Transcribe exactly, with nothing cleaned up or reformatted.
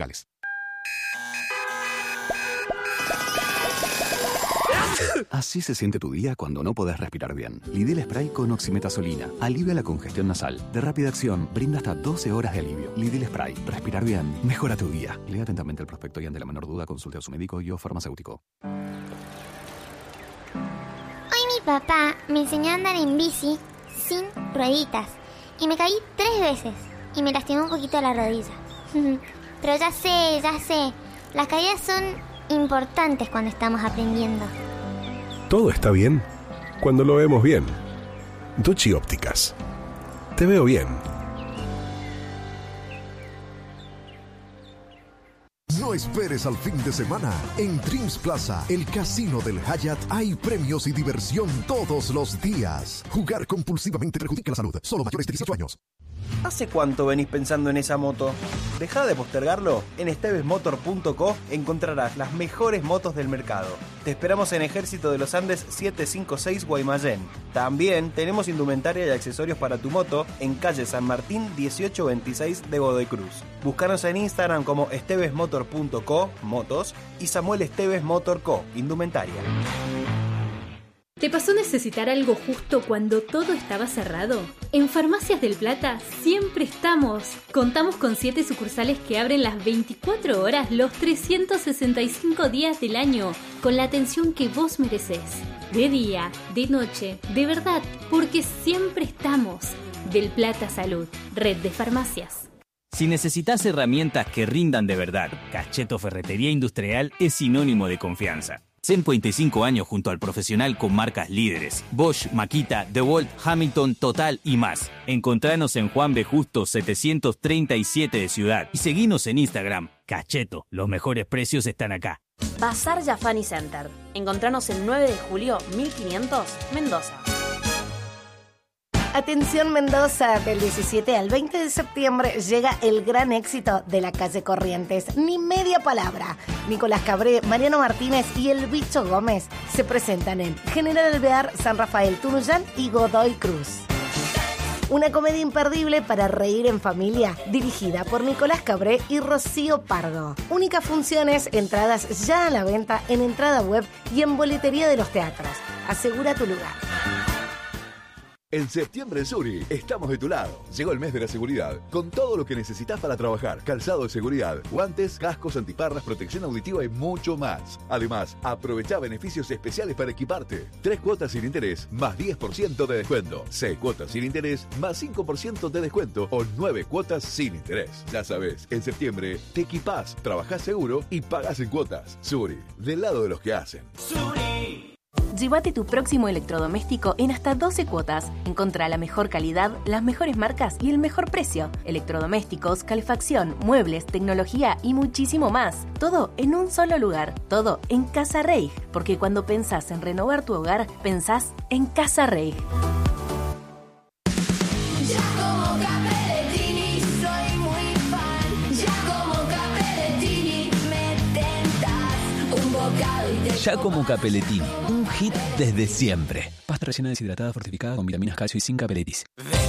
Así se siente tu día cuando no podés respirar bien. Lidl Spray con oximetazolina alivia la congestión nasal. De rápida acción, brinda hasta doce horas de alivio. Lidl Spray. Respirar bien mejora tu día. Lea atentamente el prospecto y ante la menor duda consulte a su médico y o farmacéutico. Hoy mi papá me enseñó a andar en bici sin rueditas. Y me caí tres veces. Y me lastimó un poquito la rodilla. Pero ya sé, ya sé. Las caídas son importantes cuando estamos aprendiendo. Todo está bien cuando lo vemos bien. Duchi Ópticas. Te veo bien. No esperes al fin de semana. En Dreams Plaza, el casino del Hyatt, hay premios y diversión todos los días. Jugar compulsivamente perjudica la salud. Solo mayores de dieciocho años. ¿Hace cuánto venís pensando en esa moto? Deja de postergarlo. En esteves motor punto co encontrarás las mejores motos del mercado. Te esperamos en Ejército de los Andes setecientos cincuenta y seis Guaymallén. También tenemos indumentaria y accesorios para tu moto en calle San Martín dieciocho veintiséis de Godoy Cruz. Búscanos en Instagram como esteves motor punto co, motos, y Samuel Esteves Motor Co, indumentaria. ¿Te pasó necesitar algo justo cuando todo estaba cerrado? En Farmacias del Plata siempre estamos. Contamos con siete sucursales que abren las veinticuatro horas los trescientos sesenta y cinco días del año, con la atención que vos merecés. De día, de noche, de verdad, porque siempre estamos. Del Plata Salud, red de farmacias. Si necesitas herramientas que rindan de verdad, Cacheto Ferretería Industrial es sinónimo de confianza. cincuenta y cinco años junto al profesional con marcas líderes: Bosch, Makita, DeWalt, Hamilton, Total y más. Encontranos en Juan B. Justo setecientos treinta y siete de Ciudad y seguinos en Instagram. Cacheto, los mejores precios están acá. Bazar Jafani Center. Encontranos el nueve de julio mil quinientos, Mendoza. Atención Mendoza, del diecisiete al veinte de septiembre llega el gran éxito de la calle Corrientes. Ni media palabra. Nicolás Cabré, Mariano Martínez y el Bicho Gómez se presentan en General Alvear, San Rafael, Tunuyán y Godoy Cruz. Una comedia imperdible para reír en familia, dirigida por Nicolás Cabré y Rocío Pardo. Únicas funciones, entradas ya a la venta en entrada web y en boletería de los teatros. Asegura tu lugar. En septiembre en Suri, estamos de tu lado. Llegó el mes de la seguridad, con todo lo que necesitas para trabajar. Calzado de seguridad, guantes, cascos, antiparras, protección auditiva y mucho más. Además, aprovecha beneficios especiales para equiparte. Tres cuotas sin interés, más diez por ciento de descuento. Seis cuotas sin interés, más cinco por ciento de descuento. O nueve cuotas sin interés. Ya sabes, en septiembre te equipás, trabajás seguro y pagás en cuotas. Suri, del lado de los que hacen. Suri. Llévate tu próximo electrodoméstico en hasta doce cuotas. Encontrá la mejor calidad, las mejores marcas y el mejor precio. Electrodomésticos, calefacción, muebles, tecnología y muchísimo más. Todo en un solo lugar. Todo en Casa Reig. Porque cuando pensás en renovar tu hogar, pensás en Casa Reig. Giacomo Capellettini, un hit desde siempre. Pasta rellena deshidratada fortificada con vitaminas, calcio y zinc Capelletis.